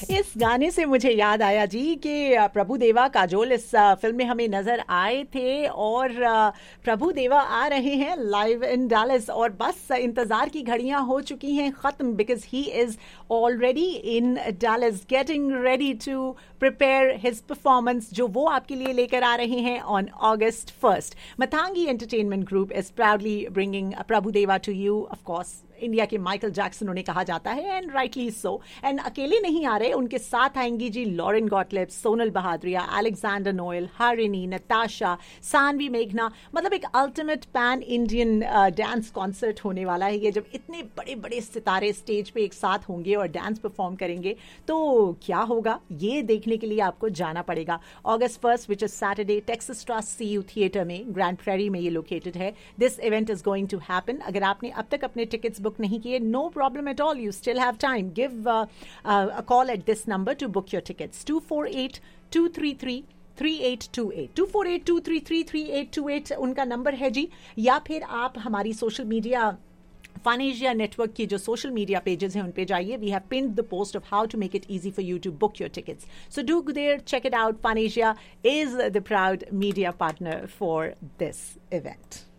इस गाने से मुझे याद आया जी कि प्रभु देवा काजोल इस फिल्म में हमें नजर आए थे और प्रभु देवा आ रहे हैं लाइव इन डैलस और बस इंतजार की घड़ियां हो चुकी हैं खत्म because he is already in Dallas getting ready to prepare his performance जो वो आपके लिए लेकर आ रहे हैं on August 1st. Mathangi Entertainment Group is proudly bringing Prabhu Deva to you, of course. India के माइकल जैक्सन उन्हें कहा जाता है एंड राइटली सो. एंड अकेले नहीं आ रहे, उनके साथ आएंगी जी Lauren Gottlieb, Sonal बहादुरिया, Alexander Noel, हारिनी, Natasha, Saanvi मेघना. मतलब एक ultimate pan Indian dance concert होने वाला है ये. जब इतने बड़े बड़े सितारे स्टेज पे एक साथ होंगे और डांस परफॉर्म करेंगे तो क्या होगा ये देखने के लिए आपको जाना पड़ेगा. August 1st, which is Saturday, Texas Trust CU Theatre में, ग्रैंड प्रेरी में ये लोकेटेड है. This event is going to happen. अगर आपने अब तक अपने टिकट्स बुक नहीं किए, no problem at all, you still have time. Give a call at this number two book your tickets. 248-233 3828 248-233-3828 उनका नंबर है जी. या फिर आप हमारी सोशल मीडिया Fanasia Network की जो सोशल मीडिया पेजेस हैं उन पे जाइए. We have pinned the post of how to make it easy for you to book your tickets. So do go there, check it out. Fanasia is the proud media partner for this event.